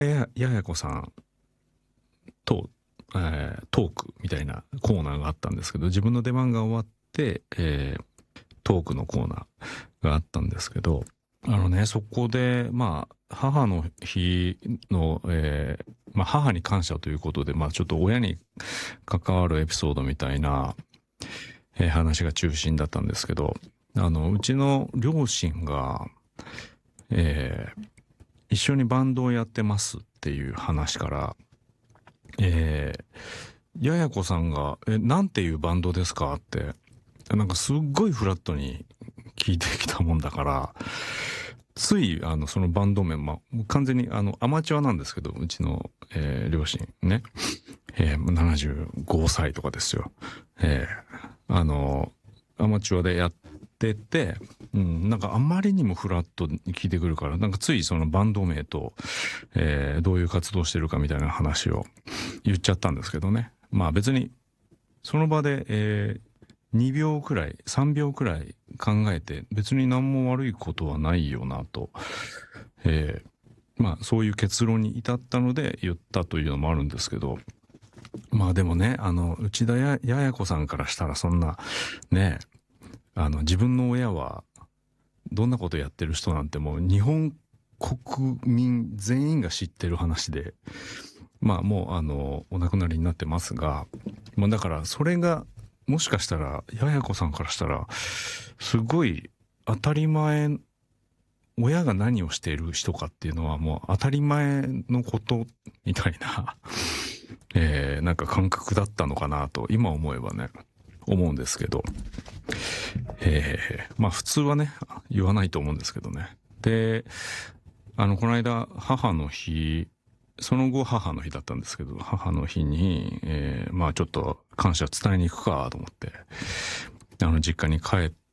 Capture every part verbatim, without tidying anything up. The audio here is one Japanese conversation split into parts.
やややこさんと、えートークみたいなコーナーがあったんですけど、自分の出番が終わって、えートークのコーナーがあったんですけど、あのね、そこで、まあ、母の日の、えーまあ、母に感謝ということで、まあ、ちょっと親に関わるエピソードみたいな、えー話が中心だったんですけど、あの、うちの両親が、えー一緒にバンドをやってますっていう話から、えー、ややこさんが、え、なんていうバンドですかって、なんかすっごいフラットに聞いてきたもんだから、つい、あの、そのバンド名、まあ、完全に、あの、アマチュアなんですけど、うちの、えー両親ね、えーななじゅうごさいとかですよ。えーあの、アマチュアでやってて、うん、なんかあまりにもフラットに聞いてくるから、なんかついそのバンド名と、えーどういう活動してるかみたいな話を言っちゃったんですけどね。まあ別に、その場で、えーにびょうくらい、さんびょうくらい考えて、別に何も悪いことはないよなと、えーまあそういう結論に至ったので言ったというのもあるんですけど、まあでもね、あの、内田ややや子さんからしたらそんな、ね、あの、自分の親はどんなことやってる人なんてもう日本国民全員が知ってる話で、まあもうあの、お亡くなりになってますが、まあだからそれが、もしかしたら、やや子さんからしたら、すごい当たり前、親が何をしている人かっていうのはもう当たり前のことみたいな、えー、なんか感覚だったのかなと、今思えばね、思うんですけど、えー、まあ普通はね、言わないと思うんですけどね。で、あの、この間、母の日、その後母の日だったんですけど、母の日に、えーまあちょっと感謝伝えに行くかと思って、あの、実家に帰って、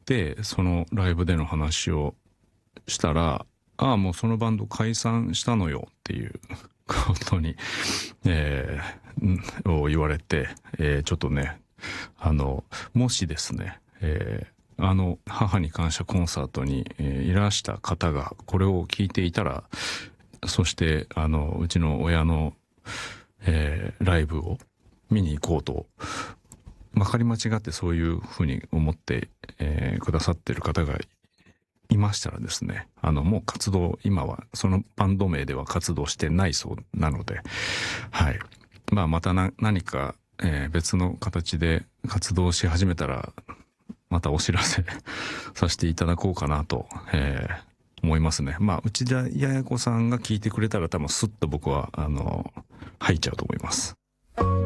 そのライブでの話をしたら、ああ、もうそのバンド解散したのよっていうことに、えー、を言われて、えーちょっとね、あの、もしですね、えーあの、母に感謝コンサートに、えーいらした方がこれを聞いていたら、そして、あの、うちの親の、えーライブを見に行こうと、まかり間違ってそういうふうに思って、えーくださってる方がいましたらですね、あの、もう活動、今はそのバンド名では活動してないそうなので、はい。まあ、またな何か、えー別の形で活動し始めたら、またお知らせさせていただこうかなと、えー思いますね。まあ、内田やや子さんが聞いてくれたら多分スッと僕は、あの、入っちゃうと思います。